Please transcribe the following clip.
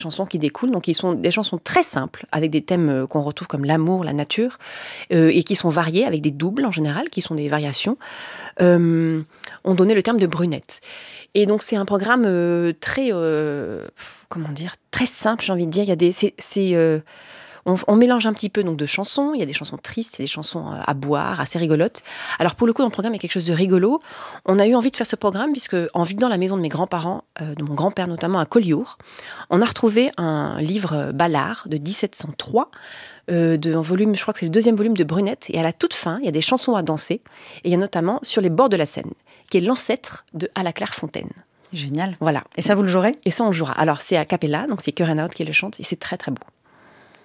chansons qui découlent, donc qui sont des chansons très simples, avec des thèmes qu'on retrouve comme l'amour, la nature, et qui sont variés avec des doubles en général, qui sont des variations, ont donné le terme de brunette. Et donc c'est un programme très, très simple, j'ai envie de dire. Il y a des, on mélange un petit peu donc de chansons. Il y a des chansons tristes, il y a des chansons à boire, assez rigolotes. Alors pour le coup, dans le programme, il y a quelque chose de rigolo. On a eu envie de faire ce programme puisque, en vidant la maison de mes grands-parents, de mon grand-père notamment à Collioure, on a retrouvé un livre Ballard de 1703, un volume, je crois que c'est le 2e volume de Brunette. Et à la toute fin, il y a des chansons à danser. Et il y a notamment Sur les bords de la Seine, qui est l'ancêtre de À la Clairefontaine. Génial. Voilà. Et ça, vous le jouerez ? Et ça, on le jouera. Alors c'est a cappella, donc c'est Cœur and Out qui le chante, et c'est très très beau.